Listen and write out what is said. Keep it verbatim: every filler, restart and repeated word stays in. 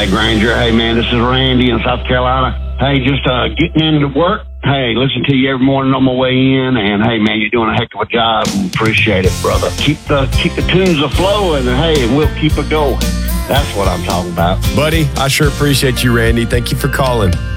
Hey, Granger. Hey, man, this is Randy in South Carolina. Hey, just uh, getting into work. Hey, listen to you every morning on my way in, and hey, man, you're doing a heck of a job. Appreciate it, brother. Keep the keep the tunes a-flowing, and hey, we'll keep it going. That's what I'm talking about. Buddy, I sure appreciate you, Randy. Thank you for calling.